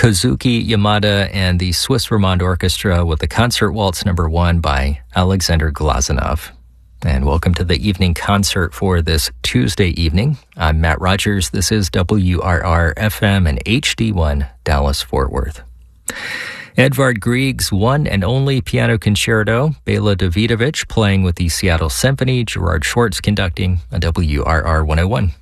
Kozuki Yamada and the Swiss Romand Orchestra with the Concert Waltz No. 1 by Alexander Glazunov. And welcome to the evening concert for this Tuesday evening. I'm Matt Rogers. This is WRR-FM and HD1 Dallas-Fort Worth. Edvard Grieg's one and only piano concerto, Bela Davidovich playing with the Seattle Symphony, Gerard Schwartz conducting on WRR 101.